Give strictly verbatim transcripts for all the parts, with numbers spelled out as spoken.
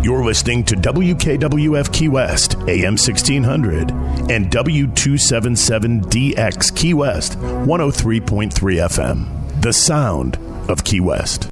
You're listening to W K W F Key West, A M sixteen hundred, and W two seventy-seven D X Key West, one oh three point three F M. The sound of Key West.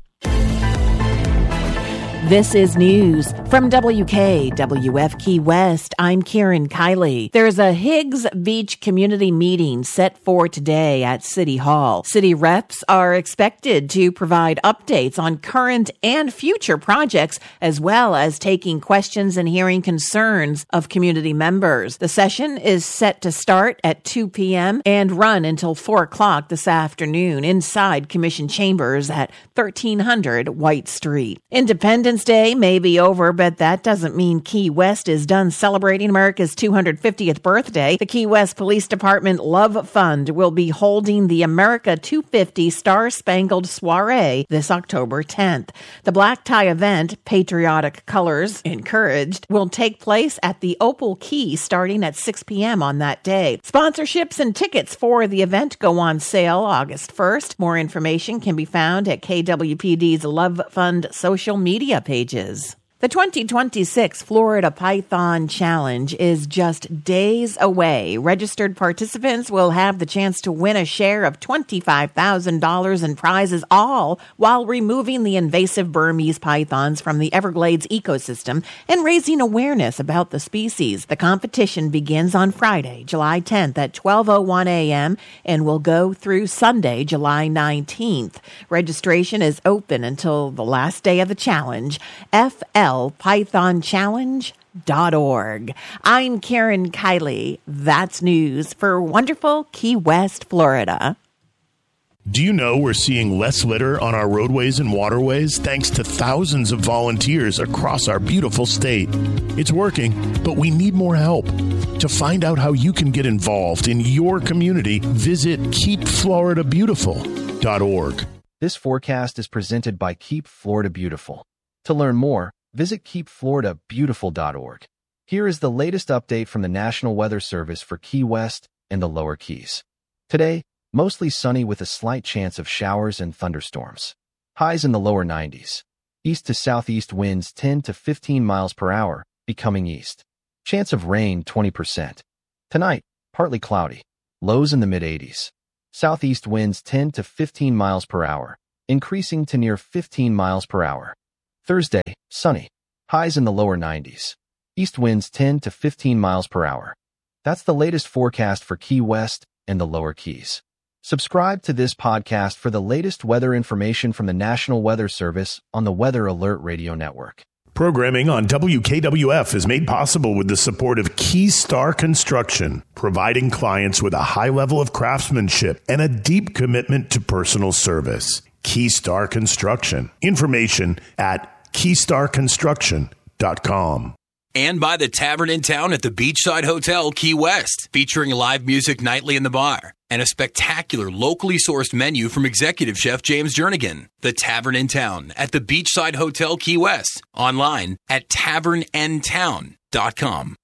This is news from W K W F Key West. I'm Karen Kiley. There's a Higgs Beach community meeting set for today at City Hall. City reps are expected to provide updates on current and future projects, as well as taking questions and hearing concerns of community members. The session is set to start at two p.m. and run until four o'clock this afternoon inside Commission Chambers at thirteen hundred White Street. Independence Day may be over, but that doesn't mean Key West is done celebrating America's two hundred fiftieth birthday. The Key West Police Department Love Fund will be holding the America two fifty Star Spangled Soiree this October tenth. The black tie event, Patriotic Colors Encouraged, will take place at the Opal Key starting at six p.m. on that day. Sponsorships and tickets for the event go on sale August first. More information can be found at K W P D's Love Fund social media pages. The twenty twenty-six Florida Python Challenge is just days away. Registered participants will have the chance to win a share of twenty-five thousand dollars in prizes, all while removing the invasive Burmese pythons from the Everglades ecosystem and raising awareness about the species. The competition begins on Friday, July tenth at twelve oh one a.m. and will go through Sunday, July nineteenth. Registration is open until the last day of the challenge. F L python challenge dot org. I'm Karen Kiley. That's news for wonderful Key West, Florida. Do you know we're seeing less litter on our roadways and waterways thanks to thousands of volunteers across our beautiful state? It's working, but we need more help. To find out how you can get involved in your community, visit keep florida beautiful dot org. This forecast is presented by Keep Florida Beautiful. To learn more, visit keep florida beautiful dot org. Here is the latest update from the National Weather Service for Key West and the Lower Keys. Today, mostly sunny with a slight chance of showers and thunderstorms. Highs in the lower nineties. East to southeast winds ten to fifteen miles per hour, becoming east. Chance of rain twenty percent. Tonight, partly cloudy. Lows in the mid-eighties. Southeast winds ten to fifteen miles per hour, increasing to near fifteen miles per hour. Thursday, sunny. Highs in the lower nineties. East winds ten to fifteen miles per hour. That's the latest forecast for Key West and the Lower Keys. Subscribe to this podcast for the latest weather information from the National Weather Service on the Weather Alert Radio Network. Programming on W K W F is made possible with the support of Keystar Construction, providing clients with a high level of craftsmanship and a deep commitment to personal service. Keystar Construction. Information at keystar construction dot com. And by the Tavern in Town at the Beachside Hotel, Key West, featuring live music nightly in the bar and a spectacular locally sourced menu from executive chef James Jernigan. The Tavern in Town at the Beachside Hotel, Key West. Online at tavern n town dot com.